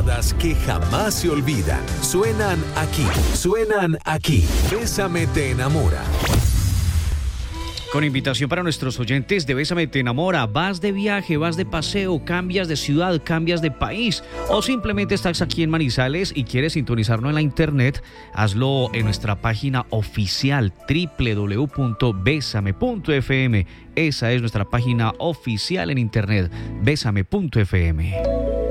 baladas que jamás se olvidan. Suenan aquí. Bésame te enamora. Con invitación para nuestros oyentes de Bésame te enamora. Vas de viaje, vas de paseo, cambias de ciudad, cambias de país o simplemente estás aquí en Manizales y quieres sintonizarnos en la internet, hazlo en nuestra página oficial www.besame.fm. Esa es nuestra página oficial en internet, besame.fm.